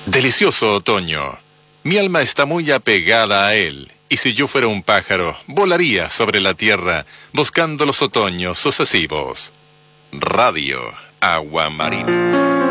Delicioso otoño. Mi alma está muy apegada a él, y si yo fuera un pájaro, volaría sobre la tierra, buscando los otoños sucesivos. Radio Agua Marina.